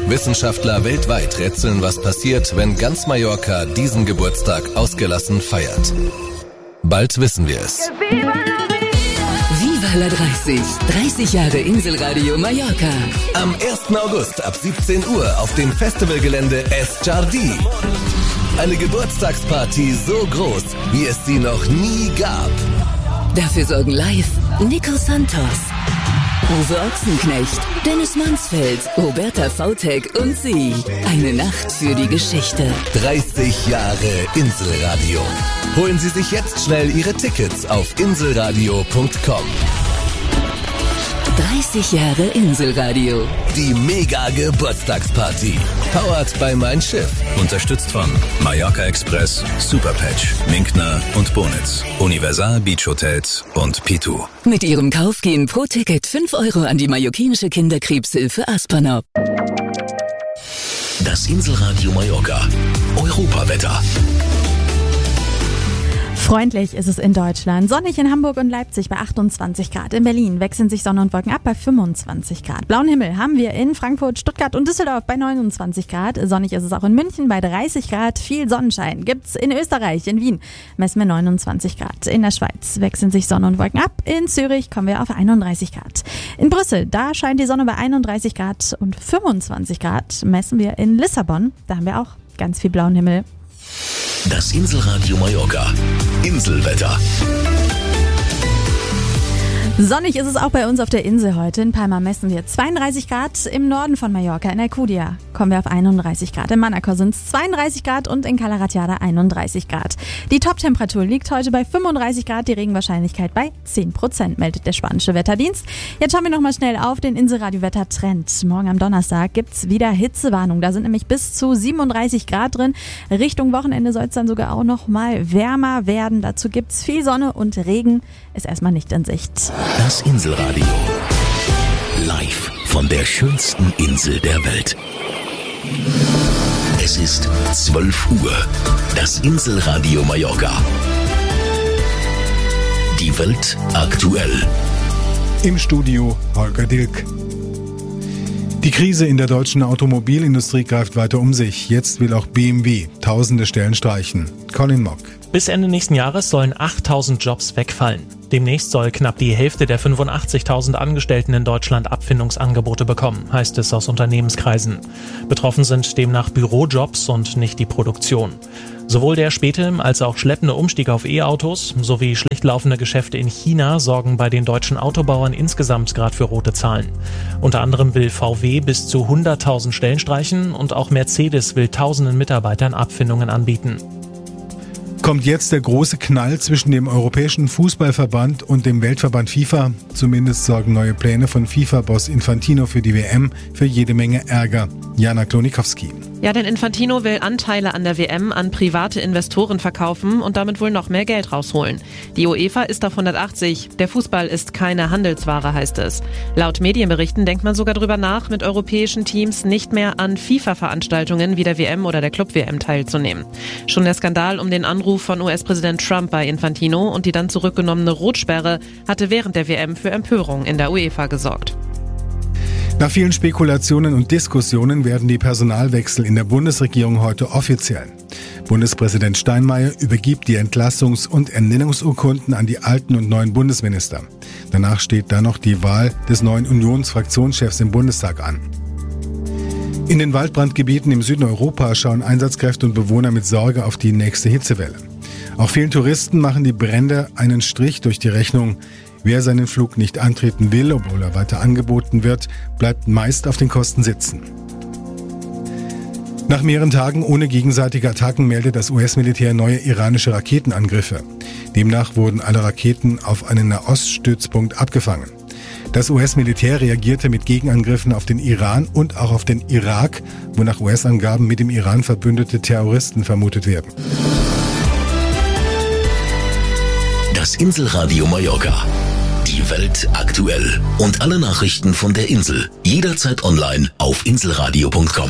Wissenschaftler weltweit rätseln, was passiert, wenn ganz Mallorca diesen Geburtstag ausgelassen feiert. Bald wissen wir es. Viva la 30. 30 Jahre Inselradio Mallorca. Am 1. August ab 17 Uhr auf dem Festivalgelände Es Jardí. Eine Geburtstagsparty so groß, wie es sie noch nie gab. Dafür sorgen live Nico Santos, Uwe Ochsenknecht, Dennis Mansfeld, Roberta Vautek und sie. Eine Nacht für die Geschichte. 30 Jahre Inselradio. Holen Sie sich jetzt schnell Ihre Tickets auf inselradio.com. 30 Jahre Inselradio. Die Mega-Geburtstagsparty. Powered by Mein Schiff. Unterstützt von Mallorca Express, Superpatch, Minkner und Bonitz, Universal Beach Hotels und Pitu. Mit Ihrem Kauf gehen pro Ticket 5 Euro an die mallorquinische Kinderkrebshilfe Aspanop. Das Inselradio Mallorca. Europawetter. Freundlich ist es in Deutschland. Sonnig in Hamburg und Leipzig bei 28 Grad. In Berlin wechseln sich Sonne und Wolken ab bei 25 Grad. Blauen Himmel haben wir in Frankfurt, Stuttgart und Düsseldorf bei 29 Grad. Sonnig ist es auch in München bei 30 Grad. Viel Sonnenschein gibt's in Österreich. In Wien messen wir 29 Grad. In der Schweiz wechseln sich Sonne und Wolken ab. In Zürich kommen wir auf 31 Grad. In Brüssel, da scheint die Sonne bei 31 Grad und 25 Grad messen wir in Lissabon. Da haben wir auch ganz viel blauen Himmel. Das Inselradio Mallorca. Inselwetter. Sonnig ist es auch bei uns auf der Insel heute. In Palma messen wir 32 Grad. Im Norden von Mallorca, in Alcudia, kommen wir auf 31 Grad. In Manacor sind es 32 Grad und in Cala Ratjada 31 Grad. Die Top-Temperatur liegt heute bei 35 Grad, die Regenwahrscheinlichkeit bei 10%, meldet der spanische Wetterdienst. Jetzt schauen wir nochmal schnell auf den Inselradio-Wettertrend. Morgen am Donnerstag gibt's wieder Hitzewarnung. Da sind nämlich bis zu 37 Grad drin. Richtung Wochenende soll es dann sogar auch noch mal wärmer werden. Dazu gibt's viel Sonne und Regen ist erstmal nicht in Sicht. Das Inselradio. Live von der schönsten Insel der Welt. Es ist 12 Uhr. Das Inselradio Mallorca. Die Welt aktuell. Im Studio Holger Dilk. Die Krise in der deutschen Automobilindustrie greift weiter um sich. Jetzt will auch BMW tausende Stellen streichen. Colin Mock. Bis Ende nächsten Jahres sollen 8.000 Jobs wegfallen. Demnächst soll knapp die Hälfte der 85.000 Angestellten in Deutschland Abfindungsangebote bekommen, heißt es aus Unternehmenskreisen. Betroffen sind demnach Bürojobs und nicht die Produktion. Sowohl der späte als auch schleppende Umstieg auf E-Autos sowie schlecht laufende Geschäfte in China sorgen bei den deutschen Autobauern insgesamt gerade für rote Zahlen. Unter anderem will VW bis zu 100.000 Stellen streichen und auch Mercedes will tausenden Mitarbeitern Abfindungen anbieten. Kommt jetzt der große Knall zwischen dem Europäischen Fußballverband und dem Weltverband FIFA? Zumindest sorgen neue Pläne von FIFA-Boss Infantino für die WM für jede Menge Ärger. Jana Klonikowski. Ja, denn Infantino will Anteile an der WM an private Investoren verkaufen und damit wohl noch mehr Geld rausholen. Die UEFA ist auf 180. Der Fußball ist keine Handelsware, heißt es. Laut Medienberichten denkt man sogar drüber nach, mit europäischen Teams nicht mehr an FIFA-Veranstaltungen wie der WM oder der Club-WM teilzunehmen. Schon der Skandal um den Anruf von US-Präsident Trump bei Infantino und die dann zurückgenommene Rotsperre hatte während der WM für Empörung in der UEFA gesorgt. Nach vielen Spekulationen und Diskussionen werden die Personalwechsel in der Bundesregierung heute offiziell. Bundespräsident Steinmeier übergibt die Entlassungs- und Ernennungsurkunden an die alten und neuen Bundesminister. Danach steht dann noch die Wahl des neuen Unionsfraktionschefs im Bundestag an. In den Waldbrandgebieten im Süden Europas schauen Einsatzkräfte und Bewohner mit Sorge auf die nächste Hitzewelle. Auch vielen Touristen machen die Brände einen Strich durch die Rechnung. Wer seinen Flug nicht antreten will, obwohl er weiter angeboten wird, bleibt meist auf den Kosten sitzen. Nach mehreren Tagen ohne gegenseitige Attacken meldet das US-Militär neue iranische Raketenangriffe. Demnach wurden alle Raketen auf einen Nahoststützpunkt abgefangen. Das US-Militär reagierte mit Gegenangriffen auf den Iran und auch auf den Irak, wo nach US-Angaben mit dem Iran verbündete Terroristen vermutet werden. Das Inselradio Mallorca. Die Welt aktuell. Und alle Nachrichten von der Insel. Jederzeit online auf inselradio.com.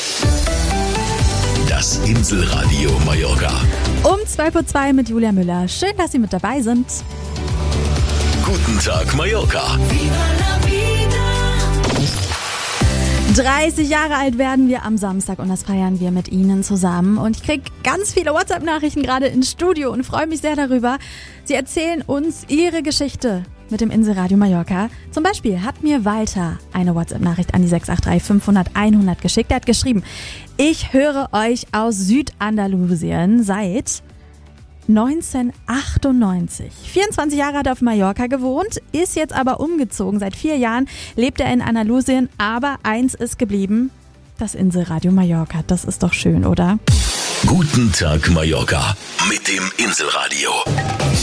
Das Inselradio Mallorca. Um 12:02 mit Julia Müller. Schön, dass Sie mit dabei sind. Guten Tag, Mallorca. 30 Jahre alt werden wir am Samstag und das feiern wir mit Ihnen zusammen. Und ich kriege ganz viele WhatsApp-Nachrichten gerade ins Studio und freue mich sehr darüber. Sie erzählen uns ihre Geschichte mit dem Inselradio Mallorca. Zum Beispiel hat mir Walter eine WhatsApp-Nachricht an die 683 500 100 geschickt. Er hat geschrieben, ich höre euch aus Südandalusien seit 1998. 24 Jahre hat er auf Mallorca gewohnt, ist jetzt aber umgezogen. Seit 4 Jahren lebt er in Andalusien, aber eins ist geblieben, das Inselradio Mallorca. Das ist doch schön, oder? Guten Tag Mallorca mit dem Inselradio.